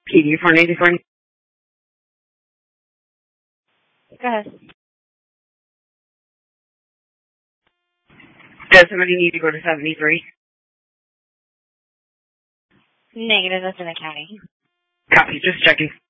KD 484. Go ahead. Does somebody need to go to 73? Negative, that's in the county. Copy, just checking.